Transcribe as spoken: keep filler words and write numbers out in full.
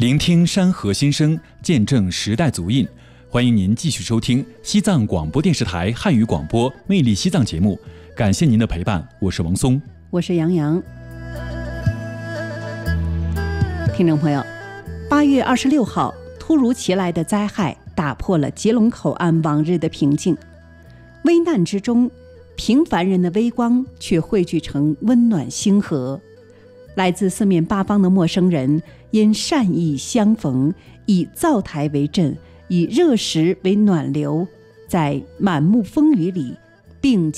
聆听山河心声，见证时代足印。欢迎您继续收听西藏广播电视台汉语广播《魅力西藏》节目，感谢您的陪伴，我是王松， 我是杨洋。听众朋友，八月二十六号，突如其来的灾害打破了吉隆口岸往日的平静，危难之中，平凡人的微光却汇聚成温暖星河。来自四面八方的陌生人因善意相逢，以灶台为阵，以热食为暖流，在满目风雨里并肩